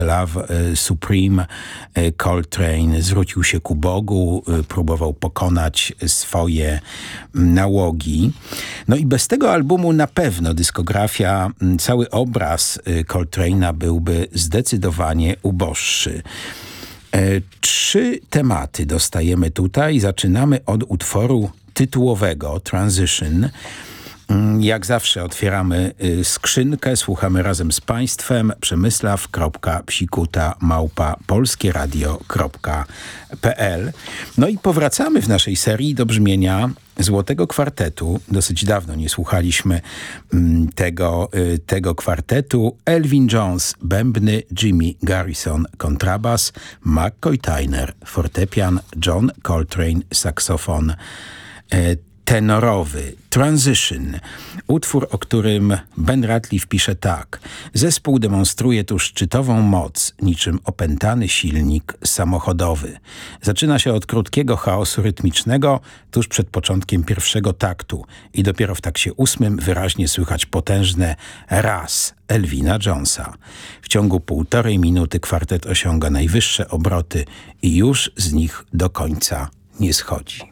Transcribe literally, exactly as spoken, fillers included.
Love Supreme. Coltrane zwrócił się ku Bogu, próbował pokonać swoje nałogi. No i bez tego albumu na pewno dyskografia, cały obraz Coltrane'a byłby zdecydowanie uboższy. Trzy tematy dostajemy tutaj. Zaczynamy od utworu tytułowego Transition. Jak zawsze otwieramy skrzynkę, słuchamy razem z Państwem. Przemysław kropka psikuta małpa polskieradio kropka p l. No i powracamy w naszej serii do brzmienia Złotego Kwartetu. Dosyć dawno nie słuchaliśmy tego, tego kwartetu. Elvin Jones, bębny, Jimmy Garrison, kontrabas, McCoy Tyner, fortepian, John Coltrane, saksofon tenorowy. Transition. Utwór, o którym Ben Ratliff pisze tak. Zespół demonstruje tu szczytową moc, niczym opętany silnik samochodowy. Zaczyna się od krótkiego chaosu rytmicznego, tuż przed początkiem pierwszego taktu i dopiero w takcie ósmym wyraźnie słychać potężne raz Elvina Jonesa. W ciągu półtorej minuty kwartet osiąga najwyższe obroty i już z nich do końca nie schodzi.